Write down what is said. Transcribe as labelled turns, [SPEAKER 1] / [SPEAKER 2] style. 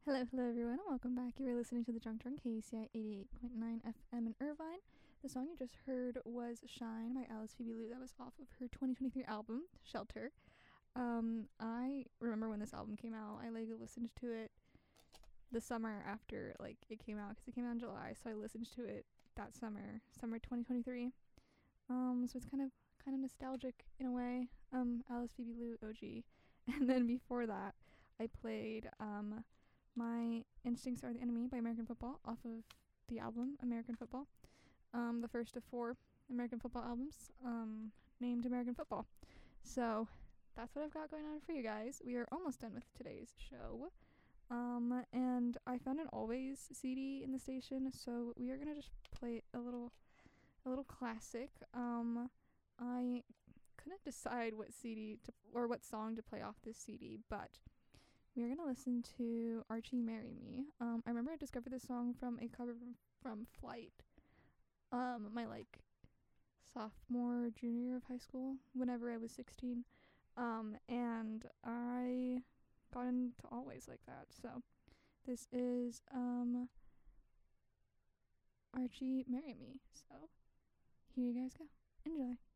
[SPEAKER 1] Hello everyone, and welcome back. You are listening to the Drunk Drunk KCI 88.9 FM in Irvine. The song you just heard was Shine by Alice Phoebe Lou. That was off of her 2023 album, Shelter. I remember when this album came out. I listened to it the summer after it came out, because it came out in July. So I listened to it that summer 2023. So it's kind of nostalgic in a way. Alice Phoebe Lou OG, and then before that, I played My Instincts Are the Enemy by American Football off of the album American Football. The first of 4 American football albums named American Football. So that's what I've got going on for you guys. We are almost done with today's show. And I found an Always CD in the station, so we are gonna just play a little classic. I couldn't decide what song to play off this CD, but we are going to listen to Archie Marry Me. I remember I discovered this song from a cover from Flight, my sophomore, junior year of high school, whenever I was 16. And I got into Always like that. So this is Archie Marry Me. So here you guys go. Enjoy.